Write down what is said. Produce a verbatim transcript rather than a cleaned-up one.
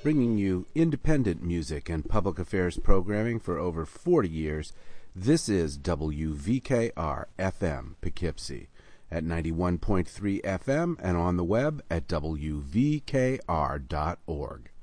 bringing you independent music and public affairs programming for over forty years. This is W V K R F M Poughkeepsie at ninety-one point three F M and on the web at W V K R dot org.